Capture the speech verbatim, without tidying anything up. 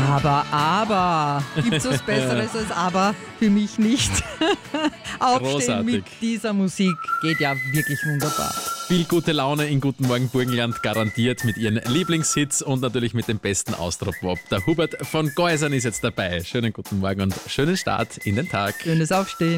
Aber, aber, gibt es was Besseres als aber? Für mich nicht. Aufstehen Großartig. mit dieser Musik geht ja wirklich wunderbar. Viel gute Laune in Guten Morgen Burgenland garantiert mit ihren Lieblingshits und natürlich mit dem besten Austropop. Der Hubert von Geusern ist jetzt dabei. Schönen guten Morgen und schönen Start in den Tag. Schönes Aufstehen.